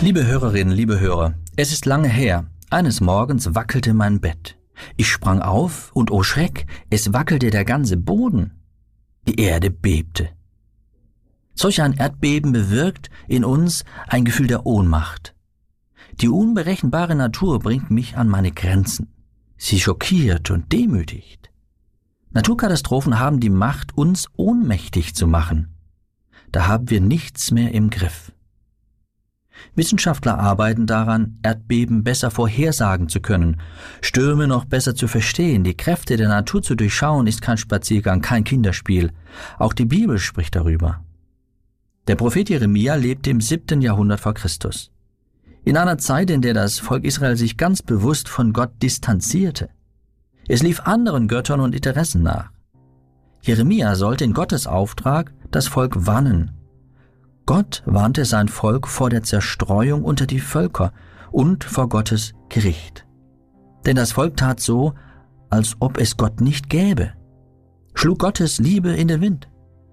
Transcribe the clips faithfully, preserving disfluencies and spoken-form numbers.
Liebe Hörerinnen, liebe Hörer, es ist lange her. Eines Morgens wackelte mein Bett. Ich sprang auf und oh Schreck, es wackelte der ganze Boden. Die Erde bebte. Solch ein Erdbeben bewirkt in uns ein Gefühl der Ohnmacht. Die unberechenbare Natur bringt mich an meine Grenzen. Sie schockiert und demütigt. Naturkatastrophen haben die Macht, uns ohnmächtig zu machen. Da haben wir nichts mehr im Griff. Wissenschaftler arbeiten daran, Erdbeben besser vorhersagen zu können, Stürme noch besser zu verstehen. Die Kräfte der Natur zu durchschauen ist kein Spaziergang, kein Kinderspiel. Auch die Bibel spricht darüber. Der Prophet Jeremia lebte im siebten Jahrhundert vor Christus. In einer Zeit, in der das Volk Israel sich ganz bewusst von Gott distanzierte. Es lief anderen Göttern und Interessen nach. Jeremia sollte in Gottes Auftrag das Volk warnen. Gott warnte sein Volk vor der Zerstreuung unter die Völker und vor Gottes Gericht. Denn das Volk tat so, als ob es Gott nicht gäbe, schlug Gottes Liebe in den Wind.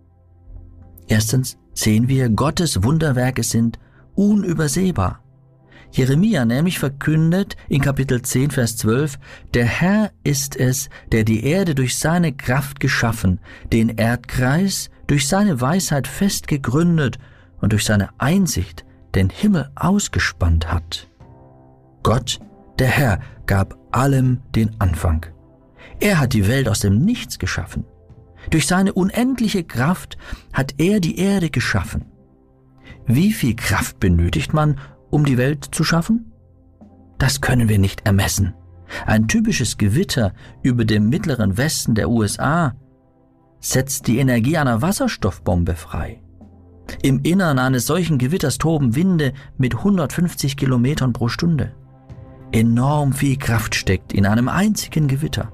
Erstens sehen wir, Gottes Wunderwerke sind unübersehbar. Jeremia nämlich verkündet in Kapitel zehn, Vers zwölf, der Herr ist es, der die Erde durch seine Kraft geschaffen, den Erdkreis durch seine Weisheit fest gegründet und durch seine Einsicht den Himmel ausgespannt hat. Gott, der Herr, gab allem den Anfang. Er hat die Welt aus dem Nichts geschaffen. Durch seine unendliche Kraft hat er die Erde geschaffen. Wie viel Kraft benötigt man, um die Welt zu schaffen? Das können wir nicht ermessen. Ein typisches Gewitter über dem mittleren Westen der U S A setzt die Energie einer Wasserstoffbombe frei. Im Innern eines solchen Gewitters toben Winde mit hundertfünfzig Kilometern pro Stunde. Enorm viel Kraft steckt in einem einzigen Gewitter.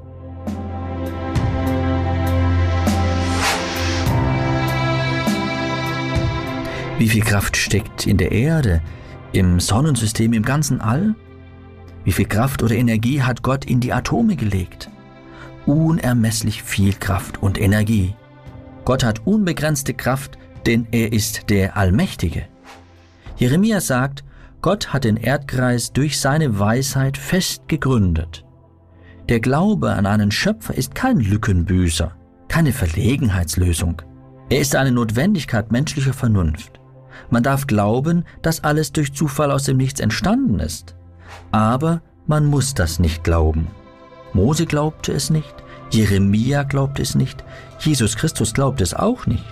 Wie viel Kraft steckt in der Erde, im Sonnensystem, im ganzen All? Wie viel Kraft oder Energie hat Gott in die Atome gelegt? Unermesslich viel Kraft und Energie. Gott hat unbegrenzte Kraft, denn er ist der Allmächtige. Jeremia sagt, Gott hat den Erdkreis durch seine Weisheit fest gegründet. Der Glaube an einen Schöpfer ist kein Lückenbüßer, keine Verlegenheitslösung. Er ist eine Notwendigkeit menschlicher Vernunft. Man darf glauben, dass alles durch Zufall aus dem Nichts entstanden ist. Aber man muss das nicht glauben. Mose glaubte es nicht, Jeremia glaubte es nicht, Jesus Christus glaubte es auch nicht.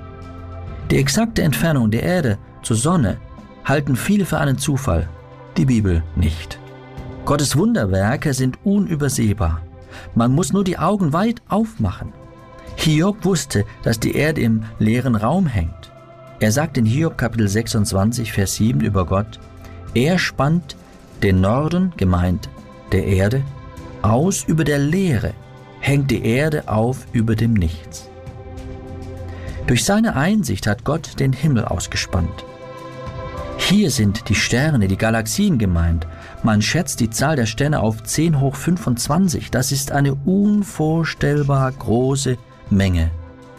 Die exakte Entfernung der Erde zur Sonne halten viele für einen Zufall, die Bibel nicht. Gottes Wunderwerke sind unübersehbar. Man muss nur die Augen weit aufmachen. Hiob wusste, dass die Erde im leeren Raum hängt. Er sagt in Hiob Kapitel sechsundzwanzig, Vers sieben über Gott, er spannt den Norden, gemeint der Erde, aus über der Leere, hängt die Erde auf über dem Nichts. Durch seine Einsicht hat Gott den Himmel ausgespannt. Hier sind die Sterne, die Galaxien gemeint. Man schätzt die Zahl der Sterne auf zehn hoch fünfundzwanzig. Das ist eine unvorstellbar große Menge.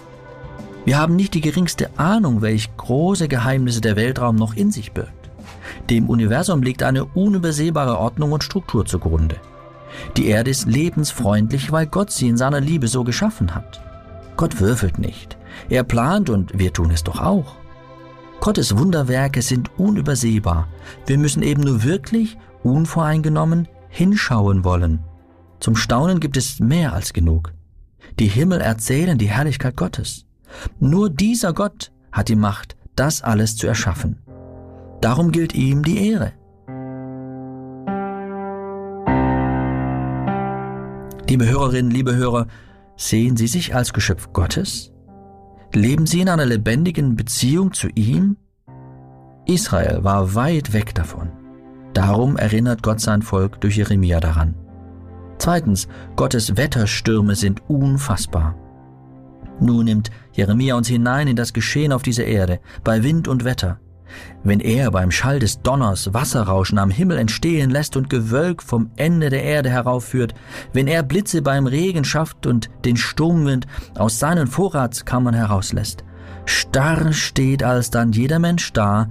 Wir haben nicht die geringste Ahnung, welch große Geheimnisse der Weltraum noch in sich birgt. Dem Universum liegt eine unübersehbare Ordnung und Struktur zugrunde. Die Erde ist lebensfreundlich, weil Gott sie in seiner Liebe so geschaffen hat. Gott würfelt nicht. Er plant und wir tun es doch auch. Gottes Wunderwerke sind unübersehbar. Wir müssen eben nur wirklich unvoreingenommen hinschauen wollen. Zum Staunen gibt es mehr als genug. Die Himmel erzählen die Herrlichkeit Gottes. Nur dieser Gott hat die Macht, das alles zu erschaffen. Darum gilt ihm die Ehre. Liebe Hörerinnen, liebe Hörer, sehen Sie sich als Geschöpf Gottes? Leben Sie in einer lebendigen Beziehung zu ihm? Israel war weit weg davon. Darum erinnert Gott sein Volk durch Jeremia daran. Zweitens, Gottes Wetterstürme sind unfassbar. Nun nimmt Jeremia uns hinein in das Geschehen auf dieser Erde, bei Wind und Wetter. Wenn er beim Schall des Donners Wasserrauschen am Himmel entstehen lässt und Gewölk vom Ende der Erde heraufführt, wenn er Blitze beim Regen schafft und den Sturmwind aus seinen Vorratskammern herauslässt, starr steht alsdann jeder Mensch da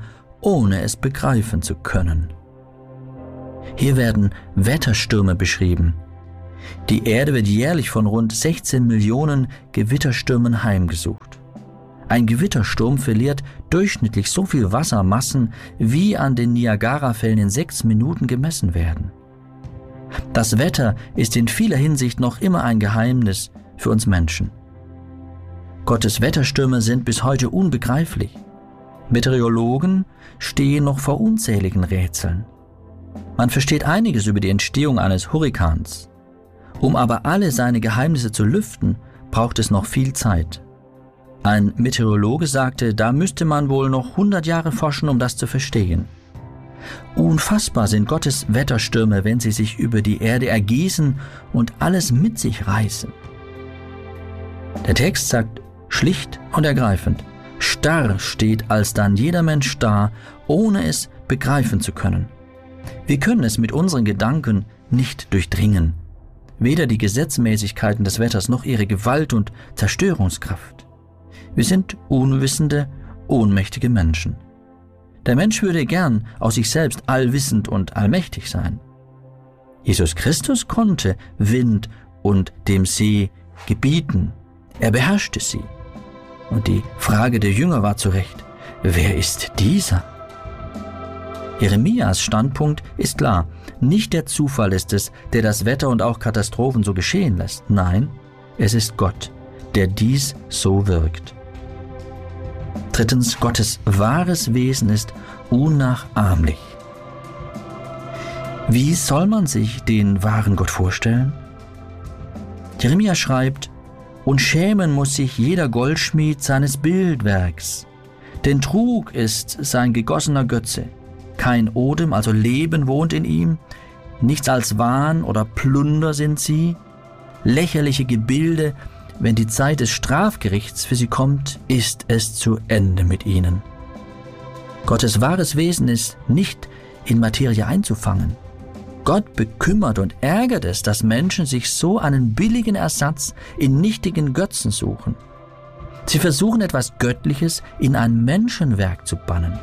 ohne es begreifen zu können. Hier werden Wetterstürme beschrieben. Die Erde wird jährlich von rund sechzehn Millionen Gewitterstürmen heimgesucht. Ein Gewittersturm verliert durchschnittlich so viel Wassermassen, wie an den Niagarafällen in sechs Minuten gemessen werden. Das Wetter ist in vieler Hinsicht noch immer ein Geheimnis für uns Menschen. Gottes Wetterstürme sind bis heute unbegreiflich. Meteorologen stehen noch vor unzähligen Rätseln. Man versteht einiges über die Entstehung eines Hurrikans. Um aber alle seine Geheimnisse zu lüften, braucht es noch viel Zeit. Ein Meteorologe sagte, da müsste man wohl noch hundert Jahre forschen, um das zu verstehen. Unfassbar sind Gottes Wetterstürme, wenn sie sich über die Erde ergießen und alles mit sich reißen. Der Text sagt schlicht und ergreifend: Starr steht alsdann jeder Mensch da, ohne es begreifen zu können. Wir können es mit unseren Gedanken nicht durchdringen, weder die Gesetzmäßigkeiten des Wetters noch ihre Gewalt und Zerstörungskraft. Wir sind unwissende, ohnmächtige Menschen. Der Mensch würde gern aus sich selbst allwissend und allmächtig sein. Jesus Christus konnte Wind und dem See gebieten. Er beherrschte sie. Und die Frage der Jünger war zu Recht: Wer ist dieser? Jeremias Standpunkt ist klar. Nicht der Zufall ist es, der das Wetter und auch Katastrophen so geschehen lässt. Nein, es ist Gott, der dies so wirkt. Drittens, Gottes wahres Wesen ist unnachahmlich. Wie soll man sich den wahren Gott vorstellen? Jeremia schreibt: Und schämen muss sich jeder Goldschmied seines Bildwerks, denn Trug ist sein gegossener Götze. Kein Odem, also Leben, wohnt in ihm, nichts als Wahn oder Plunder sind sie, lächerliche Gebilde. Wenn die Zeit des Strafgerichts für sie kommt, ist es zu Ende mit ihnen. Gottes wahres Wesen ist nicht in Materie einzufangen. Gott bekümmert und ärgert es, dass Menschen sich so einen billigen Ersatz in nichtigen Götzen suchen. Sie versuchen, etwas Göttliches in ein Menschenwerk zu bannen.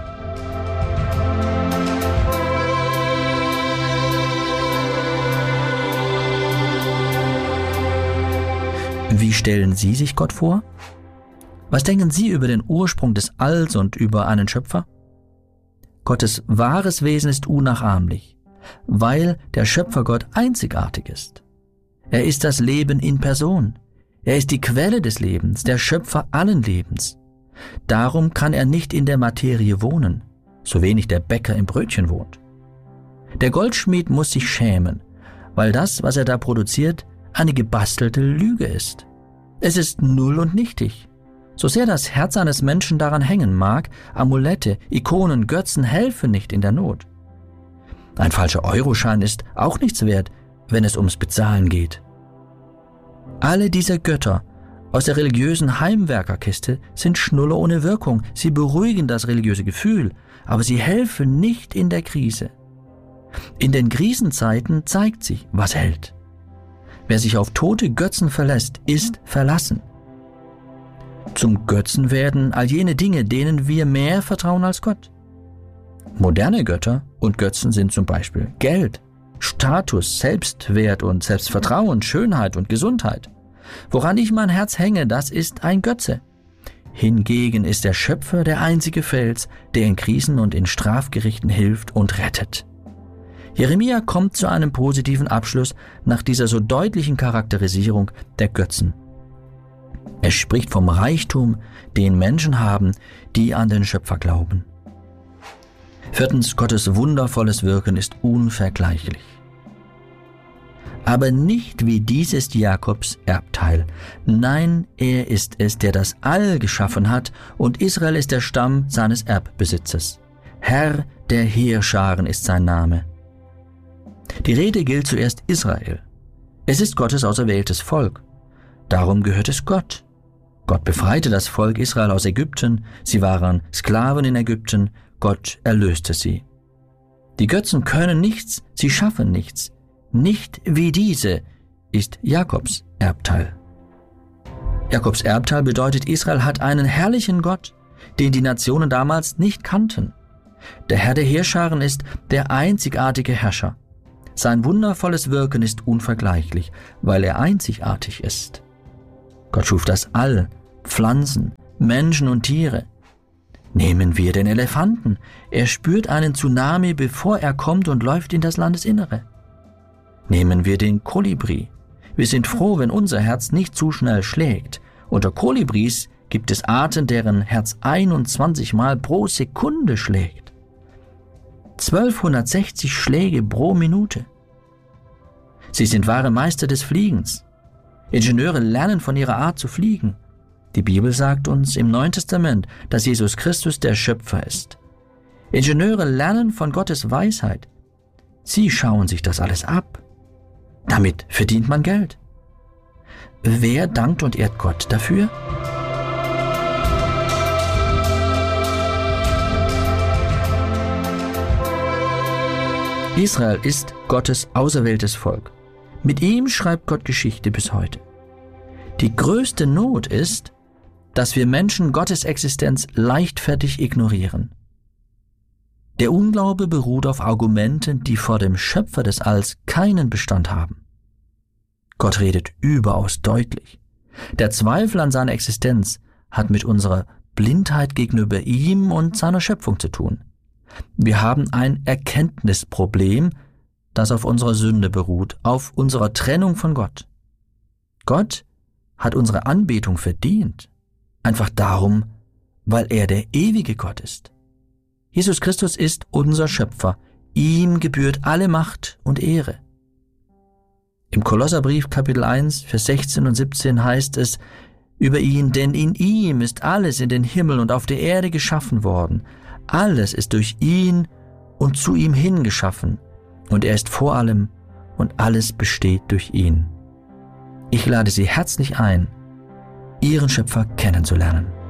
Wie stellen Sie sich Gott vor? Was denken Sie über den Ursprung des Alls und über einen Schöpfer? Gottes wahres Wesen ist unnachahmlich, weil der Schöpfergott einzigartig ist. Er ist das Leben in Person. Er ist die Quelle des Lebens, der Schöpfer allen Lebens. Darum kann er nicht in der Materie wohnen, so wenig der Bäcker im Brötchen wohnt. Der Goldschmied muss sich schämen, weil das, was er da produziert, eine gebastelte Lüge ist. Es ist null und nichtig. So sehr das Herz eines Menschen daran hängen mag, Amulette, Ikonen, Götzen helfen nicht in der Not. Ein falscher Euroschein ist auch nichts wert, wenn es ums Bezahlen geht. Alle diese Götter aus der religiösen Heimwerkerkiste sind Schnuller ohne Wirkung. Sie beruhigen das religiöse Gefühl, aber sie helfen nicht in der Krise. In den Krisenzeiten zeigt sich, was hält. Wer sich auf tote Götzen verlässt, ist verlassen. Zum Götzen werden all jene Dinge, denen wir mehr vertrauen als Gott. Moderne Götter und Götzen sind zum Beispiel Geld, Status, Selbstwert und Selbstvertrauen, Schönheit und Gesundheit. Woran ich mein Herz hänge, das ist ein Götze. Hingegen ist der Schöpfer der einzige Fels, der in Krisen und in Strafgerichten hilft und rettet. Jeremia kommt zu einem positiven Abschluss nach dieser so deutlichen Charakterisierung der Götzen. Er spricht vom Reichtum, den Menschen haben, die an den Schöpfer glauben. Viertens, Gottes wundervolles Wirken ist unvergleichlich. Aber nicht wie dieses Jakobs Erbteil. Nein, er ist es, der das All geschaffen hat, und Israel ist der Stamm seines Erbbesitzes. Herr der Heerscharen ist sein Name. Die Rede gilt zuerst Israel. Es ist Gottes auserwähltes Volk. Darum gehört es Gott. Gott befreite das Volk Israel aus Ägypten. Sie waren Sklaven in Ägypten. Gott erlöste sie. Die Götzen können nichts, sie schaffen nichts. Nicht wie diese ist Jakobs Erbteil. Jakobs Erbteil bedeutet, Israel hat einen herrlichen Gott, den die Nationen damals nicht kannten. Der Herr der Heerscharen ist der einzigartige Herrscher. Sein wundervolles Wirken ist unvergleichlich, weil er einzigartig ist. Gott schuf das All, Pflanzen, Menschen und Tiere. Nehmen wir den Elefanten. Er spürt einen Tsunami, bevor er kommt und läuft in das Landesinnere. Nehmen wir den Kolibri. Wir sind froh, wenn unser Herz nicht zu schnell schlägt. Unter Kolibris gibt es Arten, deren Herz einundzwanzig Mal pro Sekunde schlägt. zwölfhundertsechzig Schläge pro Minute. Sie sind wahre Meister des Fliegens. Ingenieure lernen von ihrer Art zu fliegen. Die Bibel sagt uns im Neuen Testament, dass Jesus Christus der Schöpfer ist. Ingenieure lernen von Gottes Weisheit. Sie schauen sich das alles ab. Damit verdient man Geld. Wer dankt und ehrt Gott dafür? Israel ist Gottes auserwähltes Volk. Mit ihm schreibt Gott Geschichte bis heute. Die größte Not ist, dass wir Menschen Gottes Existenz leichtfertig ignorieren. Der Unglaube beruht auf Argumenten, die vor dem Schöpfer des Alls keinen Bestand haben. Gott redet überaus deutlich. Der Zweifel an seiner Existenz hat mit unserer Blindheit gegenüber ihm und seiner Schöpfung zu tun. Wir haben ein Erkenntnisproblem, das auf unserer Sünde beruht, auf unserer Trennung von Gott. Gott hat unsere Anbetung verdient, einfach darum, weil er der ewige Gott ist. Jesus Christus ist unser Schöpfer, ihm gebührt alle Macht und Ehre. Im Kolosserbrief Kapitel eins, Vers sechzehn und siebzehn heißt es über ihn, denn in ihm ist alles in den Himmel und auf der Erde geschaffen worden. Alles ist durch ihn und zu ihm hingeschaffen, und er ist vor allem und alles besteht durch ihn. Ich lade Sie herzlich ein, Ihren Schöpfer kennenzulernen.